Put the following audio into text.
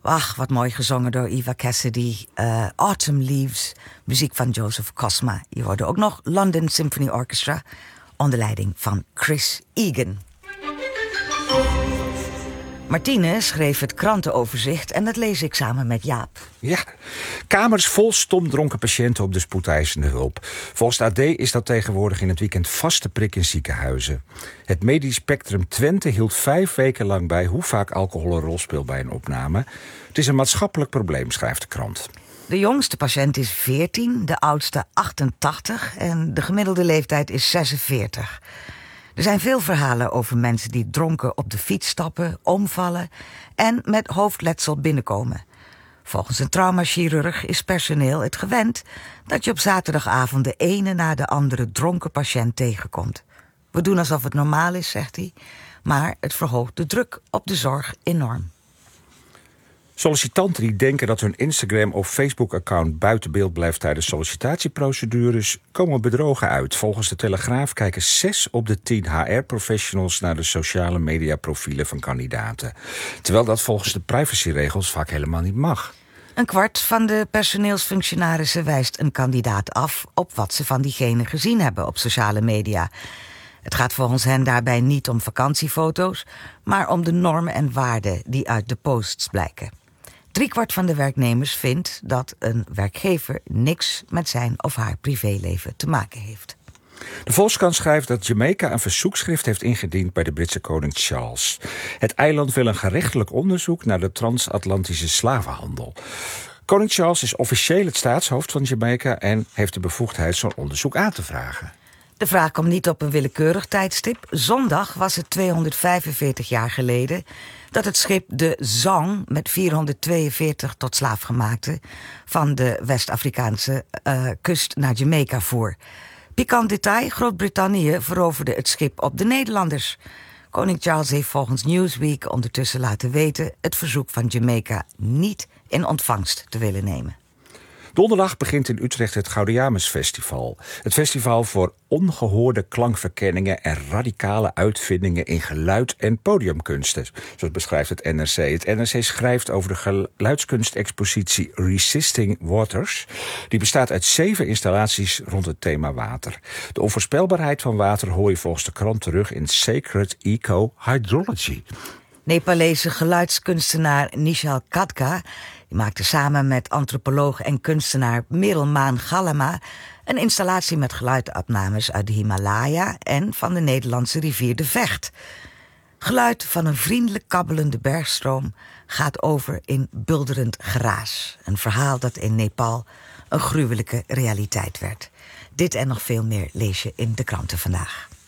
Ach, wat mooi gezongen door Eva Cassidy. Autumn Leaves, muziek van Joseph Cosma. Je hoorde ook nog London Symphony Orchestra onder leiding van Chris Egan. Martine schreef het krantenoverzicht en dat lees ik samen met Jaap. Ja, kamers vol stomdronken patiënten op de spoedeisende hulp. Volgens de AD is dat tegenwoordig in het weekend vaste prik in ziekenhuizen. Het Medisch Spectrum Twente hield 5 weken lang bij hoe vaak alcohol een rol speelt bij een opname. Het is een maatschappelijk probleem, schrijft de krant. De jongste patiënt is 14, de oudste 88 en de gemiddelde leeftijd is 46. Er zijn veel verhalen over mensen die dronken op de fiets stappen, omvallen en met hoofdletsel binnenkomen. Volgens een traumachirurg is personeel het gewend dat je op zaterdagavond de ene na de andere dronken patiënt tegenkomt. We doen alsof het normaal is, zegt hij, maar het verhoogt de druk op de zorg enorm. Sollicitanten die denken dat hun Instagram- of Facebook-account buiten beeld blijft tijdens sollicitatieprocedures, komen bedrogen uit. Volgens de Telegraaf kijken 6 op de 10 HR-professionals naar de sociale mediaprofielen van kandidaten. Terwijl dat volgens de privacyregels vaak helemaal niet mag. 1/4 van de personeelsfunctionarissen wijst een kandidaat af op wat ze van diegene gezien hebben op sociale media. Het gaat volgens hen daarbij niet om vakantiefoto's, maar om de normen en waarden die uit de posts blijken. 3/4 van de werknemers vindt dat een werkgever niks met zijn of haar privéleven te maken heeft. De Volkskrant schrijft dat Jamaica een verzoekschrift heeft ingediend bij de Britse koning Charles. Het eiland wil een gerechtelijk onderzoek naar de transatlantische slavenhandel. Koning Charles is officieel het staatshoofd van Jamaica en heeft de bevoegdheid zo'n onderzoek aan te vragen. De vraag komt niet op een willekeurig tijdstip. Zondag was het 245 jaar geleden dat het schip de Zong met 442 tot slaafgemaakten van de West-Afrikaanse kust naar Jamaica voer. Pikant detail, Groot-Brittannië veroverde het schip op de Nederlanders. Koning Charles heeft volgens Newsweek ondertussen laten weten het verzoek van Jamaica niet in ontvangst te willen nemen. Donderdag begint in Utrecht het Gaudeamus Festival. Het festival voor ongehoorde klankverkenningen en radicale uitvindingen in geluid- en podiumkunsten. Zoals beschrijft het NRC. Het NRC schrijft over de geluidskunstexpositie Resisting Waters. Die bestaat uit 7 installaties rond het thema water. De onvoorspelbaarheid van water hoor je volgens de krant terug in Sacred Eco Hydrology. Nepalese geluidskunstenaar Nishal Khadka die maakte samen met antropoloog en kunstenaar Merelmaan Gallema een installatie met geluidopnames uit de Himalaya en van de Nederlandse rivier de Vecht. Geluid van een vriendelijk kabbelende bergstroom gaat over in bulderend geraas. Een verhaal dat in Nepal een gruwelijke realiteit werd. Dit en nog veel meer lees je in de kranten vandaag.